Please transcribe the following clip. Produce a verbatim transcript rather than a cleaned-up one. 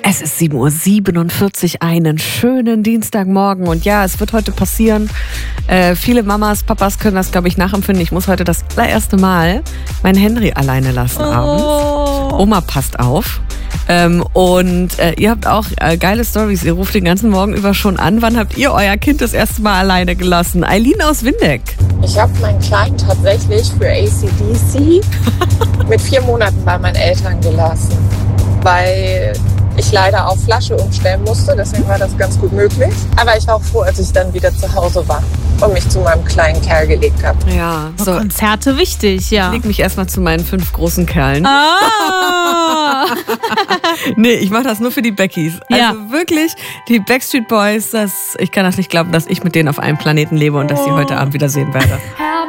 Es ist sieben Uhr siebenundvierzig, einen schönen Dienstagmorgen. Und ja, es wird heute passieren. Äh, viele Mamas, Papas können das, glaube ich, nachempfinden. Ich muss heute das allererste Mal meinen Henry alleine lassen Oh. abends. Oma passt auf. Ähm, und äh, ihr habt auch äh, geile Storys. Ihr ruft den ganzen Morgen über schon an. Wann habt ihr euer Kind das erste Mal alleine gelassen? Eileen aus Windeck. Ich habe meinen Kleinen tatsächlich für A C D C mit vier Monaten bei meinen Eltern gelassen, weil ich leider auf Flasche umstellen musste. Deswegen war das ganz gut möglich. Aber ich war auch froh, als ich dann wieder zu Hause war und mich zu meinem kleinen Kerl gelegt habe. Ja, So. so. Konzerte wichtig, ja. Ich leg mich erstmal zu meinen fünf großen Kerlen. Ah. Nee, ich mache das nur für die Beckys. Also Ja. wirklich, die Backstreet Boys, das, ich kann das nicht glauben, dass ich mit denen auf einem Planeten lebe und dass ich sie heute Abend wieder sehen werde.